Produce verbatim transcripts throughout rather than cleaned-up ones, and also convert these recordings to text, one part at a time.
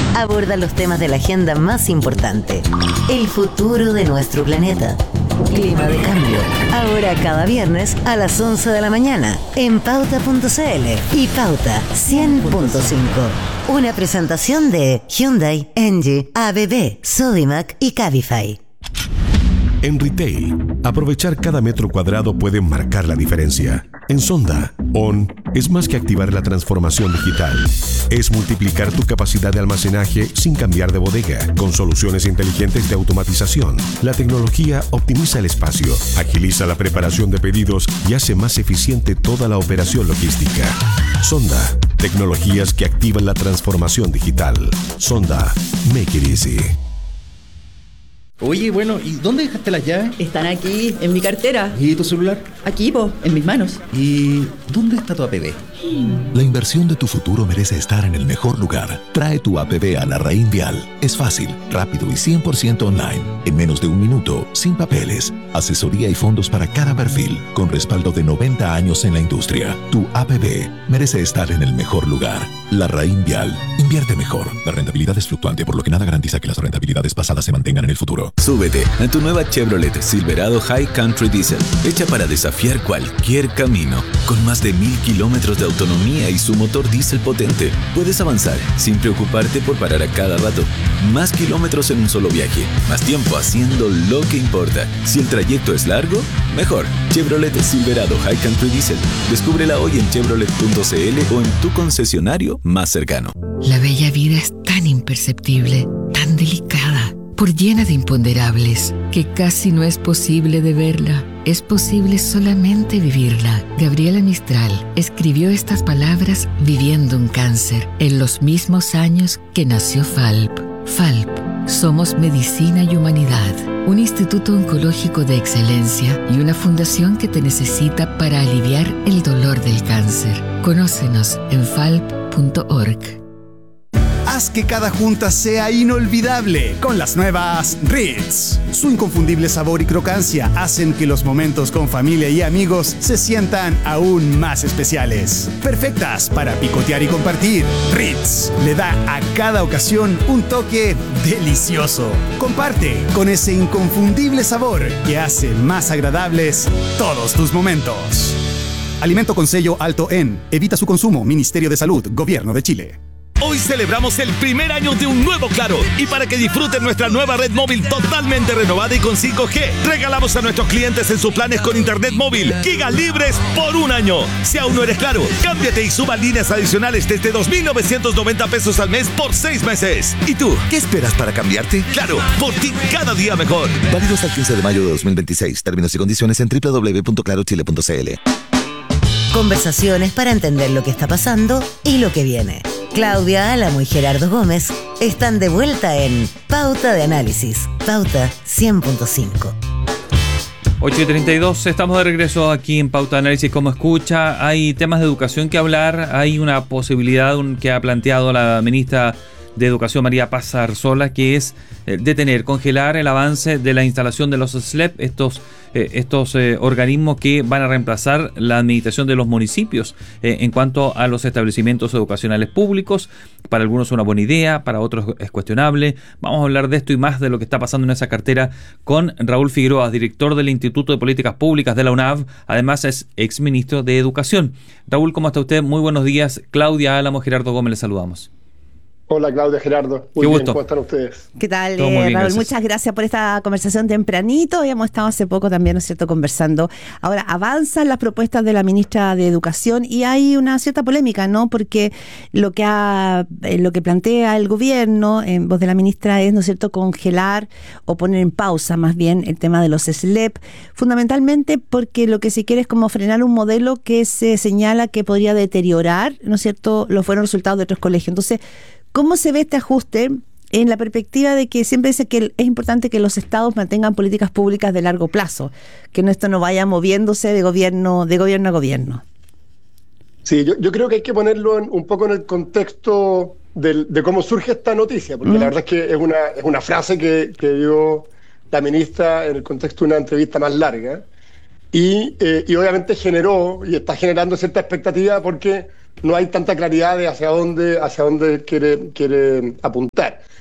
aborda los temas de la agenda más importante. El futuro de nuestro planeta. Clima de cambio. Ahora cada viernes a las once de la mañana en pauta punto c l y Pauta cien punto cinco. Una presentación de Hyundai, Engie, A B B, Sodimac y Cabify. En retail, aprovechar cada metro cuadrado puede marcar la diferencia. En Sonda, On es más que activar la transformación digital. Es multiplicar tu capacidad de almacenaje sin cambiar de bodega, con soluciones inteligentes de automatización. La tecnología optimiza el espacio, agiliza la preparación de pedidos y hace más eficiente toda la operación logística. Sonda, tecnologías que activan la transformación digital. Sonda, make it easy. Oye, bueno, ¿y dónde dejaste las llaves? Están aquí, en mi cartera. ¿Y tu celular? Aquí, po, en mis manos. ¿Y dónde está tu A P B? La inversión de tu futuro merece estar en el mejor lugar. Trae tu A P B a Larraín Vial. Es fácil, rápido y cien por ciento online. En menos de un minuto, sin papeles. Asesoría y fondos para cada perfil, con respaldo de noventa años en la industria. Tu A P B merece estar en el mejor lugar. Larraín Vial. Invierte mejor. La rentabilidad es fluctuante, por lo que nada garantiza que las rentabilidades pasadas se mantengan en el futuro. Súbete a tu nueva Chevrolet Silverado High Country Diesel, hecha para desafiar cualquier camino. Con más de mil kilómetros de autonomía y su motor diésel potente, puedes avanzar sin preocuparte por parar a cada rato. Más kilómetros en un solo viaje, más tiempo haciendo lo que importa. Si el trayecto es largo, mejor. Chevrolet Silverado High Country Diesel. Descúbrela hoy en chevrolet punto c l o en tu concesionario más cercano. La bella vida es tan imperceptible, tan delicada, por llena de imponderables, que casi no es posible de verla. Es posible solamente vivirla. Gabriela Mistral escribió estas palabras viviendo un cáncer, en los mismos años que nació Falp. Falp, somos medicina y humanidad, un instituto oncológico de excelencia y una fundación que te necesita para aliviar el dolor del cáncer. Conócenos en falp punto org. Haz que cada junta sea inolvidable con las nuevas Ritz. Su inconfundible sabor y crocancia hacen que los momentos con familia y amigos se sientan aún más especiales. Perfectas para picotear y compartir. Ritz le da a cada ocasión un toque delicioso. Comparte con ese inconfundible sabor que hace más agradables todos tus momentos. Alimento con sello alto en. Evita su consumo. Ministerio de Salud. Gobierno de Chile. Hoy celebramos el primer año de un nuevo Claro, y para que disfruten nuestra nueva red móvil totalmente renovada y con cinco G, regalamos a nuestros clientes en sus planes con internet móvil gigas libres por un año. Si aún no eres Claro, cámbiate y suba líneas adicionales desde dos mil novecientos noventa pesos al mes por seis meses. ¿Y tú, qué esperas para cambiarte? Claro, por ti cada día mejor. Válido hasta el quince de mayo de dos mil veintiséis. Términos y condiciones en doble u doble u doble u punto claro chile punto c l. Conversaciones para entender lo que está pasando y lo que viene. Claudia Álamo y Gerardo Gómez están de vuelta en Pauta de Análisis, Pauta cien punto cinco. ocho y treinta y dos, estamos de regreso aquí en Pauta de Análisis. Como escucha, hay temas de educación que hablar, hay una posibilidad que ha planteado la ministra de Educación, María Paz Arzola, que es eh, detener, congelar el avance de la instalación de los S L E P, estos, eh, estos eh, organismos que van a reemplazar la administración de los municipios eh, en cuanto a los establecimientos educacionales públicos. Para algunos es una buena idea, para otros es cuestionable. Vamos a hablar de esto y más de lo que está pasando en esa cartera con Raúl Figueroa, director del Instituto de Políticas Públicas de la UNAV, además es exministro de Educación. Raúl, ¿cómo está usted? Muy buenos días. Claudia Álamo, Gerardo Gómez, les saludamos. Hola Claudia, Gerardo. Muy Qué bien, gusto. ¿Cómo están ustedes? ¿Qué tal, Todo eh, muy bien, Raúl? gracias. Muchas gracias por esta conversación tempranito. Habíamos estado hace poco también, ¿no es cierto?, conversando. Ahora, avanzan las propuestas de la ministra de Educación y hay una cierta polémica, ¿no? Porque lo que ha, eh, lo que plantea el gobierno, en voz de la ministra, es, ¿no es cierto?, congelar o poner en pausa, más bien, el tema de los S L E P, fundamentalmente porque lo que se quiere es como frenar un modelo que se señala que podría deteriorar, ¿no es cierto?, los buenos resultados de otros colegios. Entonces, ¿cómo se ve este ajuste en la perspectiva de que siempre dice que es importante que los estados mantengan políticas públicas de largo plazo, que esto no vaya moviéndose de gobierno de gobierno a gobierno? Sí, yo, yo creo que hay que ponerlo en, un poco en el contexto del, de cómo surge esta noticia, porque mm. la verdad es que es una, es una frase que, que dio la ministra en el contexto de una entrevista más larga y, eh, y obviamente generó y está generando cierta expectativa porque no hay tanta claridad de hacia dónde hacia dónde quiere quiere apuntar.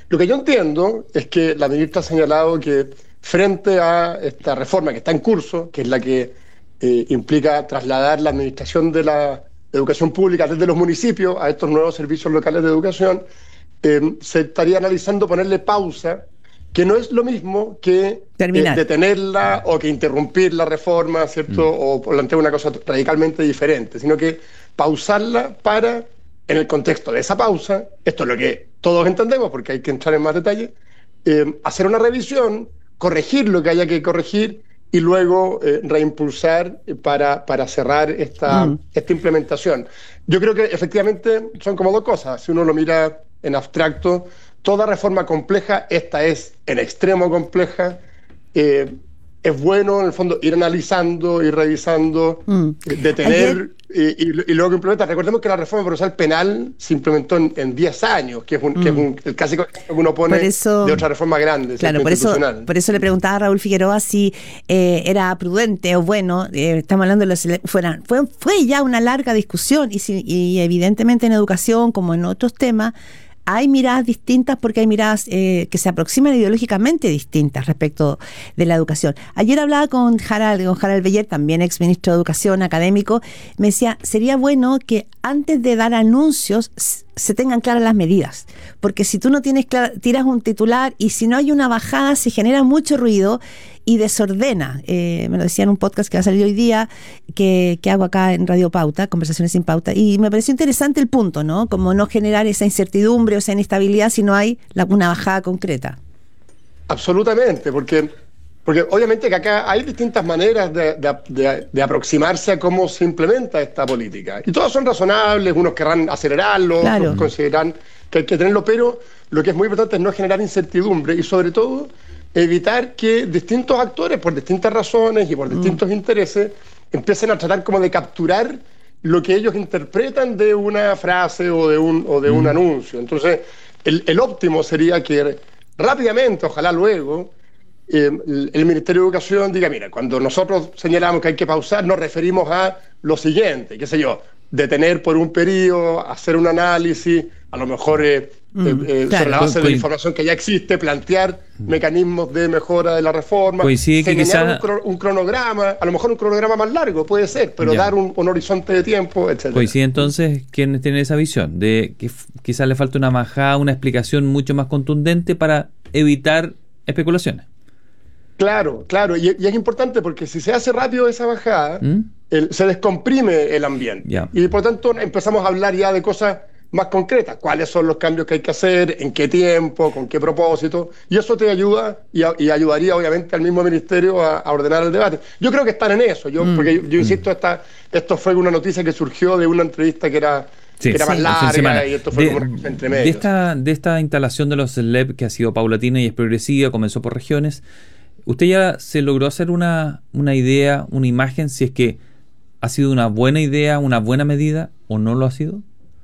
Lo que yo entiendo es que la ministra ha señalado que frente a esta reforma que está en curso, que es la que eh, implica trasladar la administración de la educación pública desde los municipios a estos nuevos servicios locales de educación, eh, se estaría analizando ponerle pausa, que no es lo mismo que eh, detenerla o que interrumpir la reforma, ¿cierto? Mm. O plantear una cosa radicalmente diferente, sino que pausarla para, en el contexto de esa pausa, esto es lo que todos entendemos porque hay que entrar en más detalle, eh, hacer una revisión, corregir lo que haya que corregir y luego eh, reimpulsar para, para cerrar esta, mm. esta implementación. Yo creo que efectivamente son como dos cosas. Si uno lo mira en abstracto, toda reforma compleja, esta es en extremo compleja, eh, es bueno en el fondo ir analizando, ir revisando, mm. detener y, y, y luego implementar. Recordemos que la reforma procesal penal se implementó en, en diez años, que es, un, mm. que es un, el clásico que uno pone eso, de otra reforma grande. Claro, por eso, por eso le preguntaba a Raúl Figueroa si eh, era prudente o bueno, eh, estamos hablando de los... Fueran, fue, fue ya una larga discusión y, si, y evidentemente en educación, como en otros temas, hay miradas distintas porque hay miradas eh, que se aproximan ideológicamente distintas respecto de la educación. Ayer hablaba con Harald, con Harald Beyer, también ex ministro de Educación, académico, me decía, sería bueno que antes de dar anuncios se tengan claras las medidas, porque si tú no tienes clara, tiras un titular y si no hay una bajada se genera mucho ruido y desordena. Eh, me lo decía en un podcast que va a salir hoy día, que, que hago acá en Radio Pauta, Conversaciones sin Pauta, y me pareció interesante el punto, ¿no? Como no generar esa incertidumbre o esa inestabilidad si no hay la, una bajada concreta. Absolutamente, porque, porque obviamente que acá hay distintas maneras de, de, de, de aproximarse a cómo se implementa esta política. Y todas son razonables, unos querrán acelerarlo, claro. Otros consideran que hay que tenerlo, pero lo que es muy importante es no generar incertidumbre y sobre todo evitar que distintos actores, por distintas razones y por distintos mm. intereses, empiecen a tratar como de capturar lo que ellos interpretan de una frase o de un, o de mm. un anuncio. Entonces, el, el óptimo sería que rápidamente, ojalá luego, eh, el, el Ministerio de Educación diga, mira, cuando nosotros señalamos que hay que pausar, nos referimos a lo siguiente, qué sé yo, detener por un periodo, hacer un análisis, a lo mejor eh, mm, eh, eh, claro, sobre la base pues, de la información que ya existe, plantear mm. mecanismos de mejora de la reforma, pues sí, que señalar quizá... un, un cronograma, a lo mejor un cronograma más largo, puede ser, pero ya. dar un, un horizonte de tiempo, etcétera. Pues sí, entonces, ¿quiénes tienen esa visión? De que quizás le falta una bajada, una explicación mucho más contundente para evitar especulaciones. Claro, claro, y, y es importante porque si se hace rápido esa bajada, ¿Mm? el, se descomprime el ambiente. Ya. Y por tanto empezamos a hablar ya de cosas más concretas, cuáles son los cambios que hay que hacer, en qué tiempo, con qué propósito, y eso te ayuda y, a, y ayudaría obviamente al mismo ministerio a, a ordenar el debate. Yo creo que están en eso, yo, mm, porque yo, yo mm. insisto, esta, esto fue una noticia que surgió de una entrevista que era, sí, que era sí, más larga y esto fue de, como una cosa entre medios. De esta, de esta instalación de los S L E P que ha sido paulatina y es progresiva, comenzó por regiones, ¿usted ya se logró hacer una, una idea, una imagen, si es que ha sido una buena idea, una buena medida o no lo ha sido?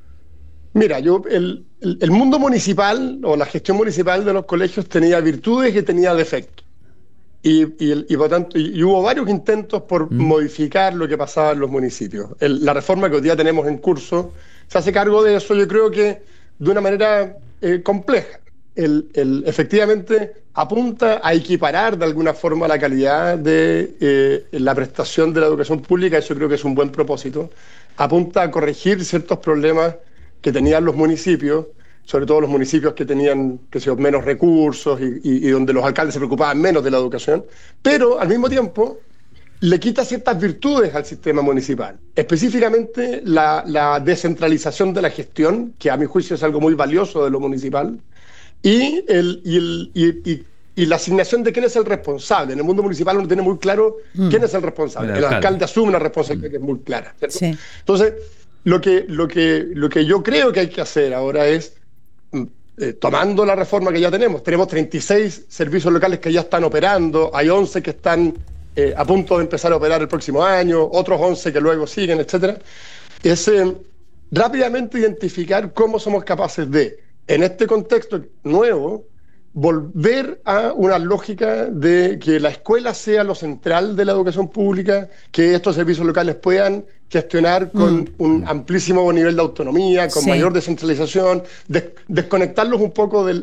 Mira, yo el, el, el mundo municipal o la gestión municipal de los colegios tenía virtudes y tenía defectos. Y, y, el, y por tanto, y, y hubo varios intentos por mm. modificar lo que pasaba en los municipios. El, la reforma que hoy día tenemos en curso se hace cargo de eso, yo creo que de una manera eh, compleja. El, el, efectivamente apunta a equiparar de alguna forma la calidad de eh, la prestación de la educación pública, eso creo que es un buen propósito. Apunta a corregir ciertos problemas que tenían los municipios, sobre todo los municipios que tenían que sé, menos recursos y, y, y donde los alcaldes se preocupaban menos de la educación, pero al mismo tiempo le quita ciertas virtudes al sistema municipal, específicamente la, la descentralización de la gestión, que a mi juicio es algo muy valioso de lo municipal, y, el, y, el, y, y, y la asignación de quién es el responsable. En el mundo municipal uno tiene muy claro mm. quién es el responsable. El, el alcalde. alcalde asume una responsabilidad mm. que es muy clara. Sí. Entonces, Lo que, lo, que, lo que yo creo que hay que hacer ahora es, eh, tomando la reforma que ya tenemos, tenemos treinta y seis servicios locales que ya están operando, hay once que están eh, a punto de empezar a operar el próximo año, otros once que luego siguen, etcétera. Es eh, rápidamente identificar cómo somos capaces de, en este contexto nuevo, volver a una lógica de que la escuela sea lo central de la educación pública, que estos servicios locales puedan gestionar con mm. un amplísimo nivel de autonomía, con sí. mayor descentralización, des- desconectarlos un poco del,